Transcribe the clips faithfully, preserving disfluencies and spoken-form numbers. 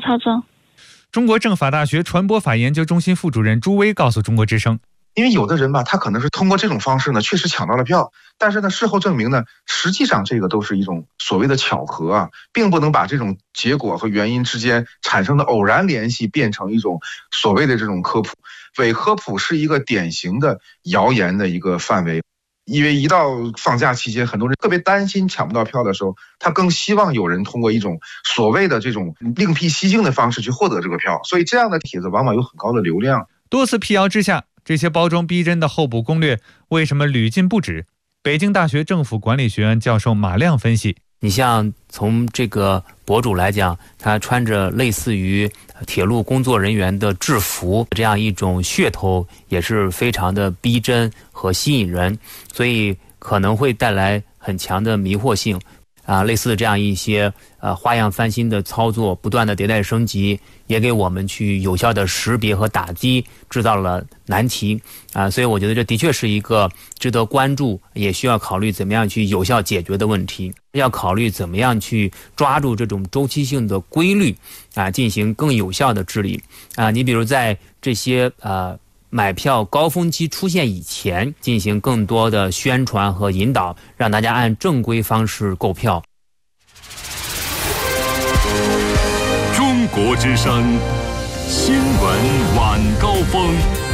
票证。 中国政法大学传播法研究中心副主任朱威告诉中国之声， 因为有的人吧，他可能是通过这种方式呢，确实抢到了票，但是呢，事后证明呢，实际上这个都是一种所谓的巧合啊，并不能把这种结果和原因之间产生的偶然联系变成一种所谓的这种科普。伪科普是一个典型的谣言的一个范围，因为一到放假期间，很多人特别担心抢不到票的时候，他更希望有人通过一种所谓的这种另辟蹊径的方式去获得这个票，所以这样的帖子往往有很高的流量。 多次辟谣之下，这些包装逼真的候补攻略为什么屡禁不止？北京大学政府管理学院教授马亮分析， 你像从这个博主来讲，他穿着类似于铁路工作人员的制服，这样一种噱头也是非常的逼真和吸引人，所以可能会带来很强的迷惑性啊。类似这样一些呃花样翻新的操作，不断的迭代升级，也给我们去有效的识别和打击制造了难题啊。所以我觉得这的确是一个值得关注，也需要考虑怎么样去有效解决的问题。要考虑怎么样去抓住这种周期性的规律啊，进行更有效的治理啊。你比如在这些呃买票高峰期出现以前，进行更多的宣传和引导，让大家按正规方式购票。 中国之声新闻晚高峰。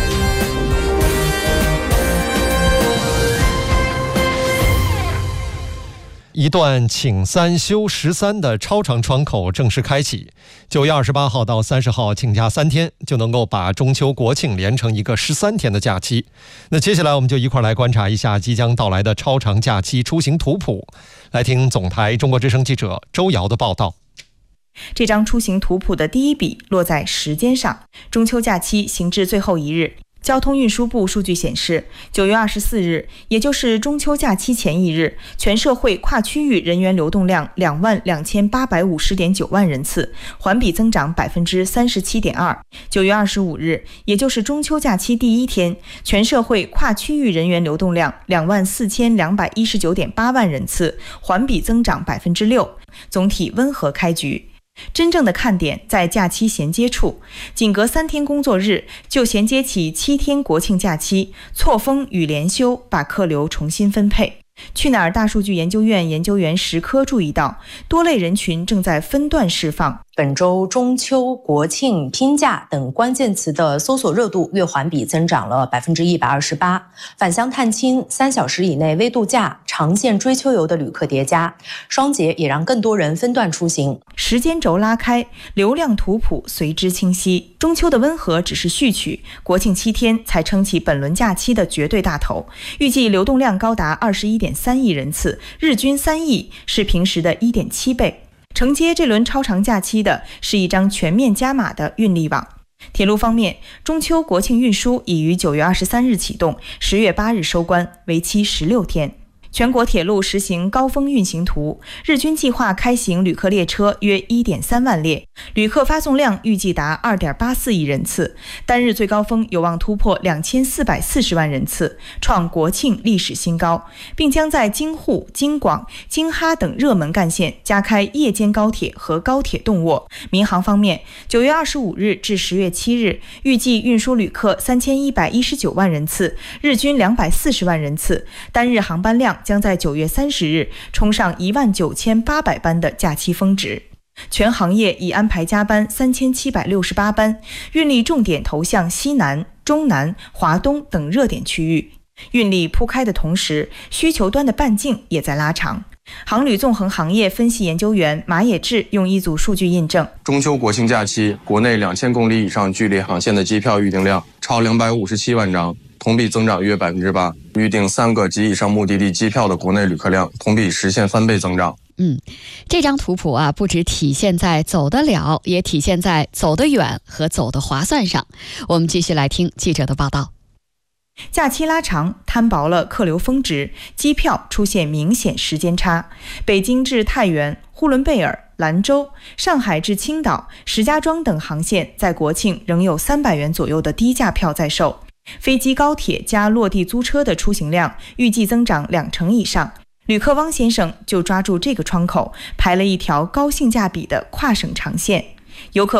一段请三休十三的超长窗口正式开启，九月二十八号到三十号请假三天，就能够把中秋国庆连成一个十三天的假期。那接下来我们就一块来观察一下即将到来的超长假期出行图谱，来听总台中国之声记者周瑶的报道。 这张出行图谱的第一笔落在时间上，中秋假期行至最后一日。交通运输部数据显示，九月二十四日，也就是中秋假期前一日，全社会跨区域人员流动量两万两千八百五十点九万人次，环比增长百分之三十七点二。九月二十五日，也就是中秋假期第一天，全社会跨区域人员流动量两万四千两百一十九点八万人次，环比增长百分之六，总体温和开局。真正的看点在假期衔接处，仅隔三天工作日就衔接起七天国庆假期，错峰与连休把客流重新分配。去哪儿大数据研究院研究员石科注意到，多类人群正在分段释放。 本周中秋、国庆、拼假等关键词的搜索热度月环比增长了百分之一百二十八，返乡探亲、三小时以内微度假、长线追秋游的旅客叠加，双节也让更多人分段出行。 时间轴拉开，流量图谱随之清晰。中秋的温和只是序曲，国庆七天才撑起本轮假期的绝对大头。预计流动量高达二十一点三亿人次，日均三亿，是平时的一点七倍。承接这轮超长假期的是一张全面加码的运力网。铁路方面，中秋国庆运输已于九月二十三日启动，十月八日收官，为期十六天。全国铁路实行高峰运行图，日均计划开行旅客列车约 一点三万列，旅客发送量预计达 二点八四亿人次，单日最高峰有望突破两千四百四十万人次，创国庆历史新高，并将在京沪、京广、京哈等热门干线加开夜间高铁和高铁动卧。民航方面，九月二十五日至十月七日，预计运输旅客三千一百一十九万人次，日均两百四十万人次，单日航班量将在九月三十日冲上一万九千八百班的假期峰值。全行业已安排加班三千七百六十八班，运力重点投向西南、中南、华东等热点区域。运力铺开的同时，需求端的半径也在拉长。航旅纵横行业分析研究员马野志用一组数据印证， 中秋国庆假期国内两千公里以上距离航线的机票预订量超两百五十七万张，同比增长约百分之八。预订三个及以上目的地机票的国内旅客量同比实现翻倍增长。 嗯，这张图谱啊，不只体现在走得了，也体现在走得远和走得划算上。我们继续来听记者的报道。 假期拉长，摊薄了客流峰值，机票出现明显时间差。北京至太原、呼伦贝尔、兰州、上海至青岛、石家庄等航线在国庆仍有三百元左右的低价票在售。飞机、高铁加落地租车的出行量预计增长两成以上。旅客汪先生就抓住这个窗口，排了一条高性价比的跨省长线。游客